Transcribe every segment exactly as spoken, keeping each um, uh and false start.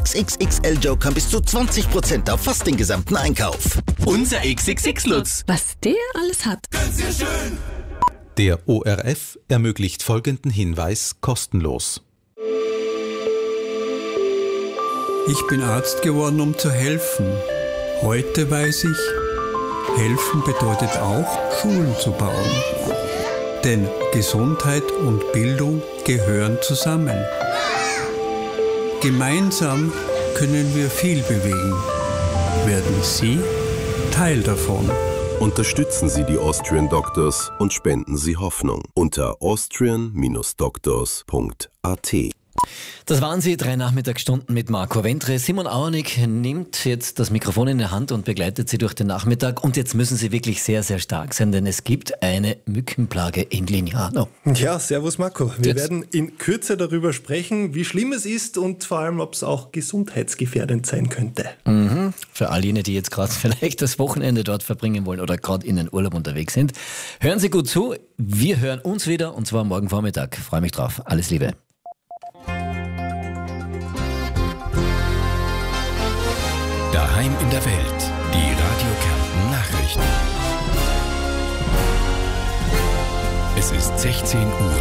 X X X L-Joker bis zu zwanzig Prozent auf fast den gesamten Einkauf. Unser X X X-Lutz. Was der alles hat. Der O R F ermöglicht folgenden Hinweis kostenlos. Ich bin Arzt geworden, um zu helfen. Heute weiß ich, helfen bedeutet auch, Schulen zu bauen. Denn Gesundheit und Bildung gehören zusammen. Gemeinsam können wir viel bewegen. Werden Sie Teil davon? Unterstützen Sie die Austrian Doctors und spenden Sie Hoffnung unter austrian Bindestrich doctors Punkt a t. Das waren sie, drei Nachmittagsstunden mit Marco Wentre. Simon Auernick nimmt jetzt das Mikrofon in die Hand und begleitet sie durch den Nachmittag. Und jetzt müssen sie wirklich sehr, sehr stark sein, denn es gibt eine Mückenplage in Lignano. Ja, servus Marco. Wir Jetzt. werden in Kürze darüber sprechen, wie schlimm es ist und vor allem, ob es auch gesundheitsgefährdend sein könnte. Mhm. Für all jene, die jetzt gerade vielleicht das Wochenende dort verbringen wollen oder gerade in den Urlaub unterwegs sind. Hören Sie gut zu. Wir hören uns wieder und zwar morgen Vormittag. Freue mich drauf. Alles Liebe. Daheim in der Welt. Die Radio Kärnten Nachrichten. Es ist sechzehn Uhr.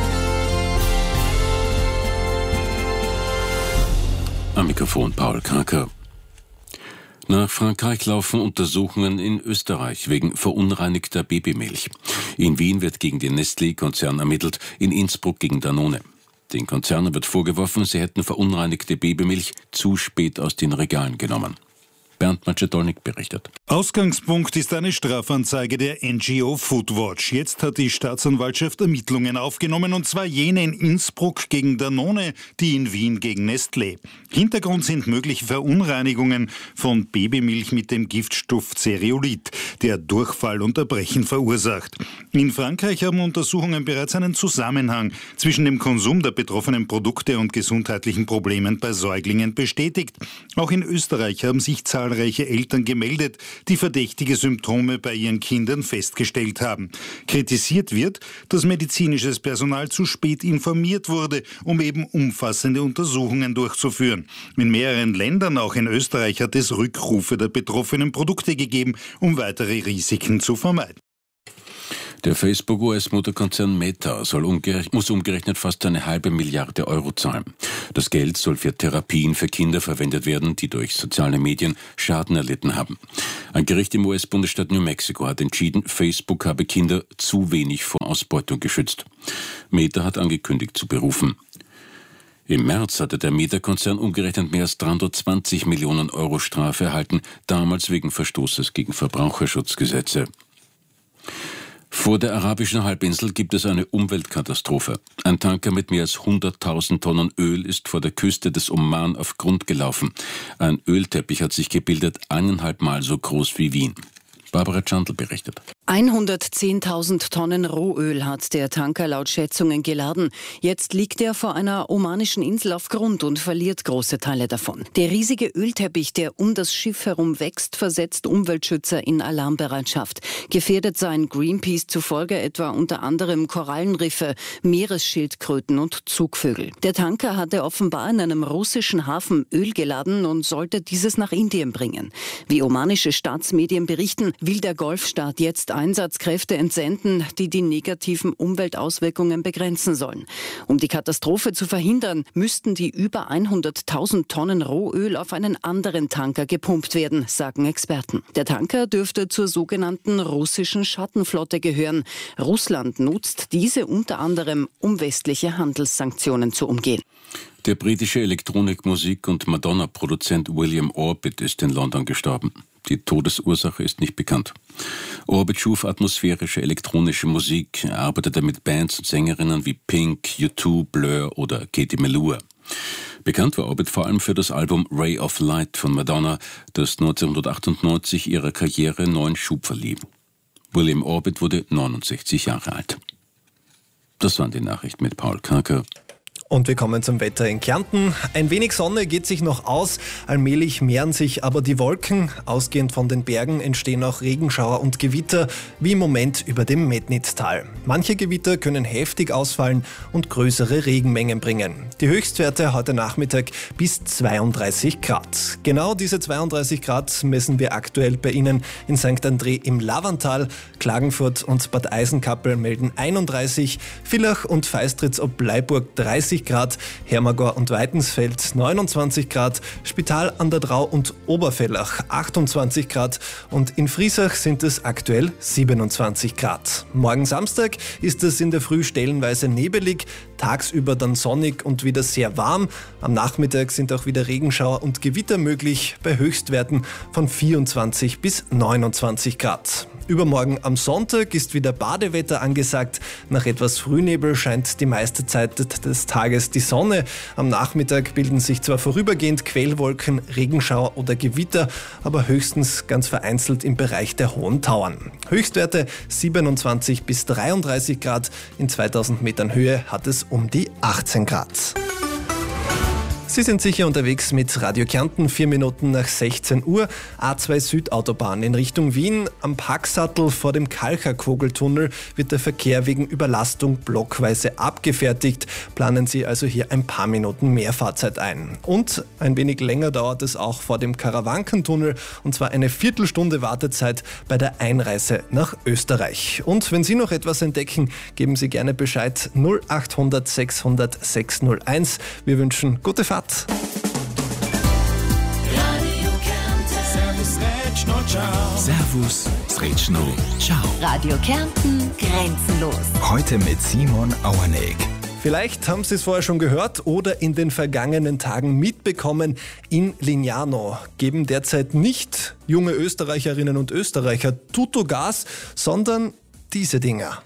Am Mikrofon Paul Kraker. Nach Frankreich laufen Untersuchungen in Österreich wegen verunreinigter Babymilch. In Wien wird gegen den Nestlé-Konzern ermittelt, in Innsbruck gegen Danone. Den Konzernen wird vorgeworfen, sie hätten verunreinigte Babymilch zu spät aus den Regalen genommen. Bernd Macedolnik berichtet. Ausgangspunkt ist eine Strafanzeige der N G O Foodwatch. Jetzt hat die Staatsanwaltschaft Ermittlungen aufgenommen, und zwar jene in Innsbruck gegen Danone, die in Wien gegen Nestlé. Hintergrund sind mögliche Verunreinigungen von Babymilch mit dem Giftstoff Zereolit, der Durchfall und Erbrechen verursacht. In Frankreich haben Untersuchungen bereits einen Zusammenhang zwischen dem Konsum der betroffenen Produkte und gesundheitlichen Problemen bei Säuglingen bestätigt. Auch in Österreich haben sich zahlreiche Eltern gemeldet, die verdächtige Symptome bei ihren Kindern festgestellt haben. Kritisiert wird, dass medizinisches Personal zu spät informiert wurde, um eben umfassende Untersuchungen durchzuführen. In mehreren Ländern, auch in Österreich, hat es Rückrufe der betroffenen Produkte gegeben, um weitere Risiken zu vermeiden. Der Facebook-U S-Mutterkonzern Meta soll umgerechnet, muss umgerechnet fast eine halbe Milliarde Euro zahlen. Das Geld soll für Therapien für Kinder verwendet werden, die durch soziale Medien Schaden erlitten haben. Ein Gericht im U S-Bundesstaat New Mexico hat entschieden, Facebook habe Kinder zu wenig vor Ausbeutung geschützt. Meta hat angekündigt zu berufen. Im März hatte der Meta-Konzern umgerechnet mehr als dreihundertzwanzig Millionen Euro Strafe erhalten, damals wegen Verstoßes gegen Verbraucherschutzgesetze. Vor der arabischen Halbinsel gibt es eine Umweltkatastrophe. Ein Tanker mit mehr als hunderttausend Tonnen Öl ist vor der Küste des Oman auf Grund gelaufen. Ein Ölteppich hat sich gebildet, eineinhalb Mal so groß wie Wien. Barbara Chandl berichtet. hundertzehntausend Tonnen Rohöl hat der Tanker laut Schätzungen geladen. Jetzt liegt er vor einer omanischen Insel auf Grund und verliert große Teile davon. Der riesige Ölteppich, der um das Schiff herum wächst, versetzt Umweltschützer in Alarmbereitschaft. Gefährdet seien Greenpeace zufolge etwa unter anderem Korallenriffe, Meeresschildkröten und Zugvögel. Der Tanker hatte offenbar in einem russischen Hafen Öl geladen und sollte dieses nach Indien bringen. Wie omanische Staatsmedien berichten, will der Golfstaat jetzt Einsatzkräfte entsenden, die die negativen Umweltauswirkungen begrenzen sollen. Um die Katastrophe zu verhindern, müssten die über hunderttausend Tonnen Rohöl auf einen anderen Tanker gepumpt werden, sagen Experten. Der Tanker dürfte zur sogenannten russischen Schattenflotte gehören. Russland nutzt diese unter anderem, um westliche Handelssanktionen zu umgehen. Der britische Elektronikmusik- und Madonna-Produzent William Orbit ist in London gestorben. Die Todesursache ist nicht bekannt. Orbit schuf atmosphärische elektronische Musik, er arbeitete mit Bands und Sängerinnen wie Pink, U zwei, Blur oder Katie Melua. Bekannt war Orbit vor allem für das Album Ray of Light von Madonna, das neunzehnhundertachtundneunzig ihrer Karriere neuen Schub verlieh. William Orbit wurde neunundsechzig Jahre alt. Das waren die Nachrichten mit Paul Kraker. Und wir kommen zum Wetter in Kärnten. Ein wenig Sonne geht sich noch aus, allmählich mehren sich aber die Wolken. Ausgehend von den Bergen entstehen auch Regenschauer und Gewitter, wie im Moment über dem Metnitztal. Manche Gewitter können heftig ausfallen und größere Regenmengen bringen. Die Höchstwerte heute Nachmittag bis zweiunddreißig Grad. Genau diese zweiunddreißig Grad messen wir aktuell bei Ihnen in Sankt André im Lavantal. Klagenfurt und Bad Eisenkappel melden einunddreißig, Villach und Feistritz ob Bleiburg dreißig Grad, Hermagor und Weitensfeld neunundzwanzig Grad, Spital an der Drau und Oberfellach achtundzwanzig Grad und in Friesach sind es aktuell siebenundzwanzig Grad. Morgen Samstag ist es in der Früh stellenweise nebelig, tagsüber dann sonnig und wieder sehr warm. Am Nachmittag sind auch wieder Regenschauer und Gewitter möglich bei Höchstwerten von vierundzwanzig bis neunundzwanzig Grad. Übermorgen am Sonntag ist wieder Badewetter angesagt. Nach etwas Frühnebel scheint die meiste Zeit des Tages die Sonne. Am Nachmittag bilden sich zwar vorübergehend Quellwolken, Regenschauer oder Gewitter, aber höchstens ganz vereinzelt im Bereich der hohen Tauern. Höchstwerte siebenundzwanzig bis dreiunddreißig Grad. In zweitausend Metern Höhe hat es um die achtzehn Grad. Sie sind sicher unterwegs mit Radio Kärnten, vier Minuten nach sechzehn Uhr. A zwei Südautobahn in Richtung Wien. Am Packsattel vor dem Kalcher-Kogeltunnel wird der Verkehr wegen Überlastung blockweise abgefertigt. Planen Sie also hier ein paar Minuten mehr Fahrzeit ein. Und ein wenig länger dauert es auch vor dem Karawankentunnel, und zwar eine Viertelstunde Wartezeit bei der Einreise nach Österreich. Und wenn Sie noch etwas entdecken, geben Sie gerne Bescheid null achthundert sechshundert sechshunderteins. Wir wünschen gute Fahrt. Servus, Sretschno, ciao. Radio Kärnten, grenzenlos. Heute mit Simon Auerneck. Vielleicht haben Sie es vorher schon gehört oder in den vergangenen Tagen mitbekommen, in Lignano geben derzeit nicht junge Österreicherinnen und Österreicher Tutto-Gas, sondern diese Dinger.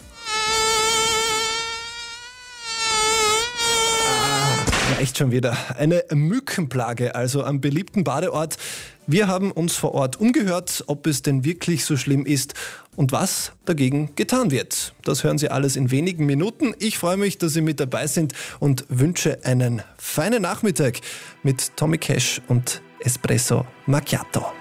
Echt schon wieder. Eine Mückenplage, also am beliebten Badeort. Wir haben uns vor Ort umgehört, ob es denn wirklich so schlimm ist und was dagegen getan wird. Das hören Sie alles in wenigen Minuten. Ich freue mich, dass Sie mit dabei sind und wünsche einen feinen Nachmittag mit Tommy Cash und Espresso Macchiato.